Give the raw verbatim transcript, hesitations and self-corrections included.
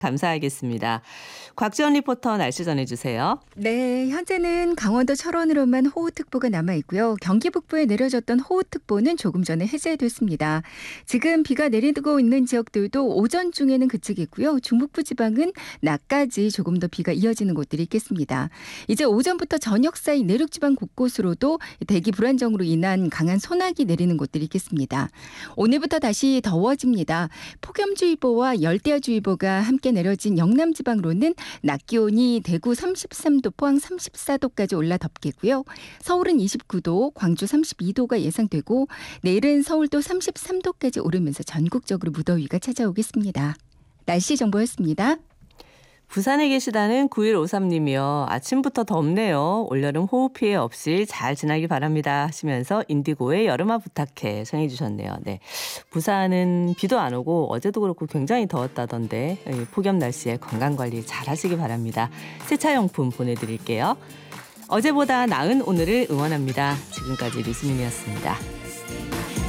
감사하겠습니다. 곽지연 리포터 날씨 전해주세요. 네, 현재는 강원도 철원으로만 호우특보가 남아있고요. 경기 북부에 내려졌던 호우특보는 조금 전에 해제됐습니다. 지금 비가 내리고 있는 지역들도 오전 중에는 그치겠고요. 중북부 지방은 낮까지 조금 더 비가 이어지는 곳들이 있겠습니다. 이제 오전부터 저녁 사이 내륙지방 곳곳으로도 대기 불안정으로 인한 강한 소나기 내리는 곳들이 있겠습니다. 오늘부터 다시 더워집니다. 폭염주의보와 열대야주의보가 함께 내려진 영남지방으로는 낮 기온이 대구 삼십삼 도, 포항 삼십사 도까지 올라 덥겠고요. 서울은 이십구 도, 광주 삼십이 도가 예상되고 내일은 서울도 삼십삼 도까지 오르면서 전국적으로 무더위가 찾아오겠습니다. 날씨 정보였습니다. 부산에 계시다는 구일오삼 님이요. 아침부터 덥네요. 올여름 호우 피해 없이 잘 지나길 바랍니다 하시면서 인디고의 여름아 부탁해 청해 주셨네요. 네, 부산은 비도 안 오고 어제도 그렇고 굉장히 더웠다던데 폭염 날씨에 건강관리 잘 하시기 바랍니다. 세차용품 보내드릴게요. 어제보다 나은 오늘을 응원합니다. 지금까지 류수민이었습니다.